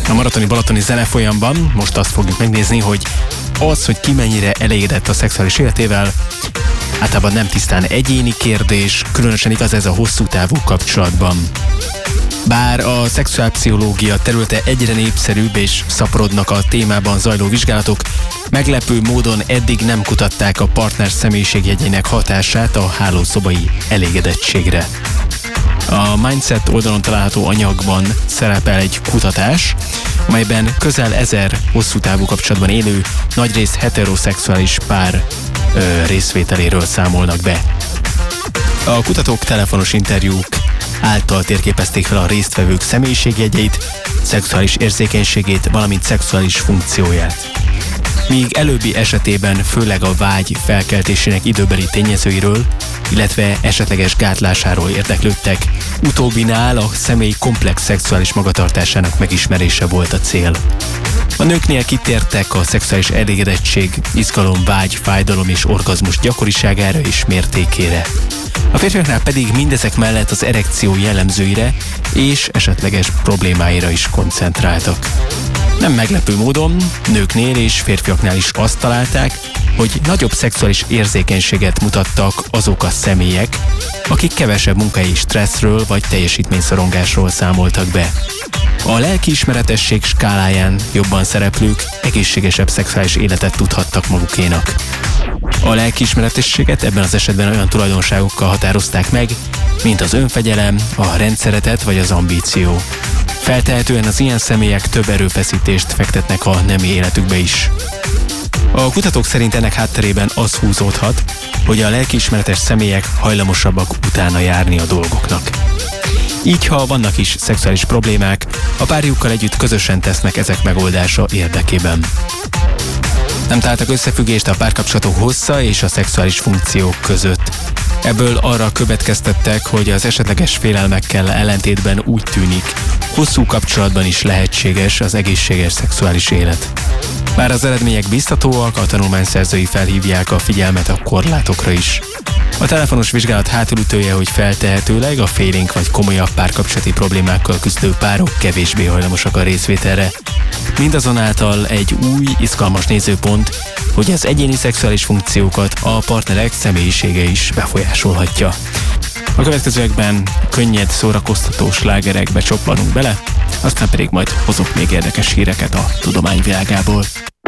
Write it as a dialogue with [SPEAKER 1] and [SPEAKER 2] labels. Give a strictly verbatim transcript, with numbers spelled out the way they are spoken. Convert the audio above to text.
[SPEAKER 1] A maratoni balatoni zenefolyamban most azt fogjuk megnézni, hogy az, hogy ki mennyire elégedett a szexuális életével, általában nem tisztán egyéni kérdés, különösen igaz ez a hosszú távú kapcsolatban. Bár a szexuálpszichológia területe egyre népszerűbb és szaporodnak a témában zajló vizsgálatok, meglepő módon eddig nem kutatták a partner személyiségjegyének hatását a hálószobai elégedettségre. A Mindset oldalon található anyagban szerepel egy kutatás, amelyben közel ezer hosszú távú kapcsolatban élő, nagyrészt heteroszexuális pár ö, részvételéről számolnak be. A kutatók telefonos interjúk által térképezték fel a résztvevők személyiségjegyeit, szexuális érzékenységét, valamint szexuális funkcióját. Míg előbbi esetében főleg a vágy felkeltésének időbeli tényezőiről, illetve esetleges gátlásáról érdeklődtek, utóbbinál a személy komplex szexuális magatartásának megismerése volt a cél. A nőknél kitértek a szexuális elégedettség, izgalom, vágy, fájdalom és orgazmus gyakoriságára és mértékére. A férfiaknál pedig mindezek mellett az erekció jellemzőire és esetleges problémáira is koncentráltak. Nem meglepő módon nőknél és férfiaknál is azt találták, hogy nagyobb szexuális érzékenységet mutattak azok a személyek, akik kevesebb munkai stresszről vagy teljesítményszorongásról számoltak be. A lelkiismeretesség skáláján jobban szereplők egészségesebb szexuális életet tudhattak magukénak. A lelkiismeretességet ebben az esetben olyan tulajdonságokkal határozták meg, mint az önfegyelem, a rendszeretet vagy az ambíció. Feltehetően az ilyen személyek több erőfeszítést fektetnek a nemi életükbe is. A kutatók szerint ennek hátterében az húzódhat, hogy a lelkiismeretes személyek hajlamosabbak utána járni a dolgoknak. Így, ha vannak is szexuális problémák, a párjukkal együtt közösen tesznek ezek megoldása érdekében. Nem találtak összefüggést a párkapcsolatok hossza és a szexuális funkciók között. Ebből arra következtettek, hogy az esetleges félelmekkel ellentétben úgy tűnik, hosszú kapcsolatban is lehetséges az egészséges szexuális élet. Bár az eredmények biztatóak, a tanulmány szerzői felhívják a figyelmet a korlátokra is. A telefonos vizsgálat hátulütője, hogy feltehetőleg a félénk vagy komolyabb párkapcsolati problémákkal küzdő párok kevésbé hajlamosak a részvételre. Mindazonáltal egy új, izgalmas nézőpont, hogy az egyéni szexuális funkciókat a partnerek személyisége is befolyásolhatja. A következőekben könnyed, szórakoztató slágerekbe csoppanunk bele, aztán pedig majd hozok még érdekes híreket a tudomány világából.